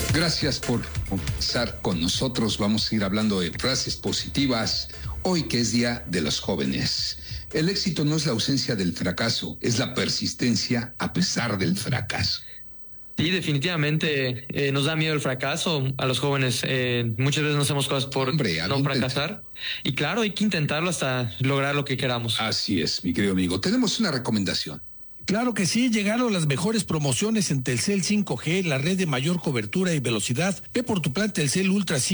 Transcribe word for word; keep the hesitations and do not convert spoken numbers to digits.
Gracias por estar con nosotros. Vamos a ir hablando de frases positivas hoy que es Día de los Jóvenes. El éxito no es la ausencia del fracaso, es la persistencia a pesar del fracaso. Sí, definitivamente eh, nos da miedo el fracaso a los jóvenes. Eh, muchas veces no hacemos cosas por Hombre, no fracasar. Y claro, hay que intentarlo hasta lograr lo que queramos. Así es, mi querido amigo. Tenemos una recomendación. Claro que sí, llegaron las mejores promociones en Telcel cinco G, la red de mayor cobertura y velocidad. Ve por tu plan Telcel Ultra cinco.